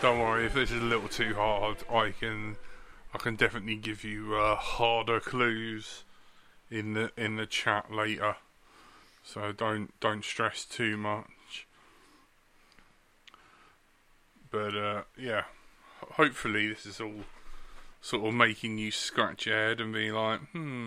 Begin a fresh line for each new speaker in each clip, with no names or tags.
Don't worry, if this is a little too hard, I can definitely give you harder clues in the chat later. So don't stress too much. But yeah, hopefully this is all sort of making you scratch your head and be like,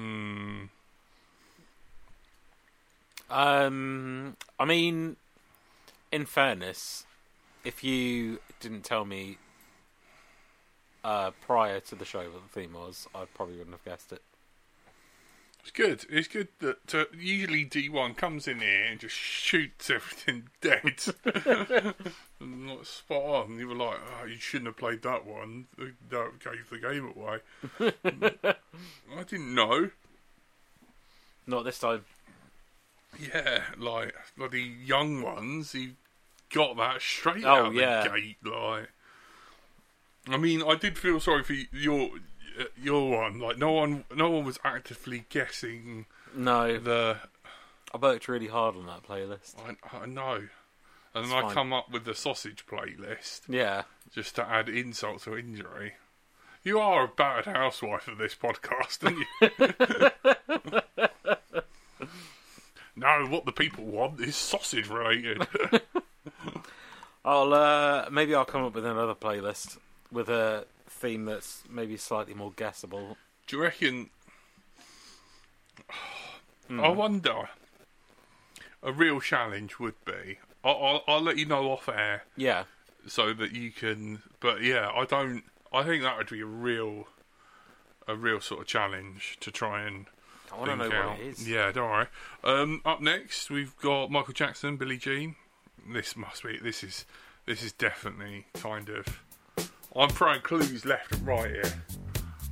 I mean, in fairness, if you didn't tell me prior to the show what the theme was, I probably wouldn't have guessed it.
It's good. It's good that usually D1 comes in here and just shoots everything dead. And not spot on. You were like, oh, you shouldn't have played that one. That gave the game away. I didn't know.
Not this time.
Yeah, like bloody young ones, he got that straight out the gate. Like, I mean, I did feel sorry for your one. Like, no one was actively guessing.
No, I worked really hard on that playlist.
I know, and then I come up with the sausage playlist.
Yeah,
just to add insult to injury. You are a bad housewife of this podcast, aren't you? No, what the people want is sausage related.
Maybe I'll come up with another playlist with a theme that's maybe slightly more guessable.
Do you reckon? I wonder. A real challenge would be. I'll let you know off air.
Yeah.
So that you can. But yeah, I think that would be a real sort of challenge to try and.
I want to know what it is.
Yeah, don't worry. Up next, we've got Michael Jackson, Billie Jean. This is definitely kind of. I'm throwing clues left and right here.